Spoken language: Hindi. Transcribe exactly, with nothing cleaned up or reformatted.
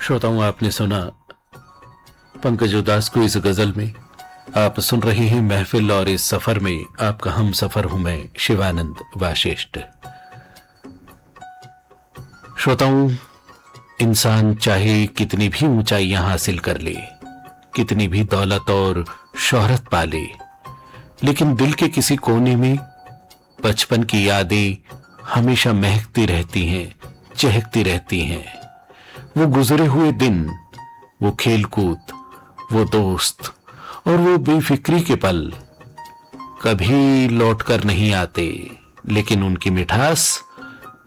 श्रोताओं, आपने सुना पंकज उदास को इस गजल में। आप सुन रहे हैं महफिल और इस सफर में आपका हम सफर हूं मैं शिवानंद वाशिष्ठ। श्रोताओं, इंसान चाहे कितनी भी ऊंचाइयां हासिल कर ले, कितनी भी दौलत और शोहरत पाले, लेकिन दिल के किसी कोने में बचपन की यादें हमेशा महकती रहती हैं, चहकती रहती हैं। वो गुजरे हुए दिन, वो खेलकूद, वो दोस्त और वो बेफिक्री के पल कभी लौट कर नहीं आते, लेकिन उनकी मिठास